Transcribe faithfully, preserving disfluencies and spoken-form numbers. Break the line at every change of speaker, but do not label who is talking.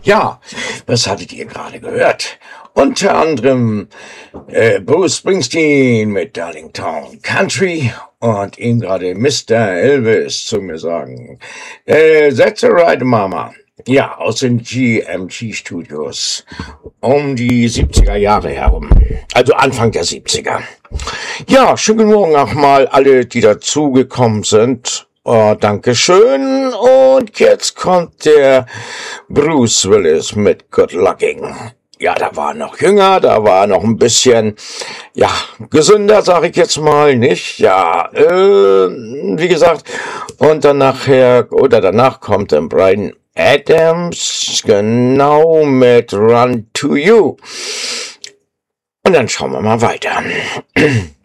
Ja, was hattet ihr gerade gehört? Unter anderem äh, Bruce Springsteen mit Darlington Country und ihm gerade Mister Elvis zu mir sagen. Äh, That's alright, Mama. Ja, aus den G M G Studios um die siebziger Jahre herum. Also Anfang der siebziger. Ja, schönen guten Morgen auch mal alle, die dazugekommen sind. Oh, Dankeschön. Und jetzt kommt der Bruce Willis mit Good Looking. Ja, da war er noch jünger, da war er noch ein bisschen, ja, gesünder, sag ich jetzt mal, nicht? Ja, äh, wie gesagt, und dann nachher, oder danach kommt dann Bryan Adams, genau, mit Run to You. Und dann schauen wir mal weiter.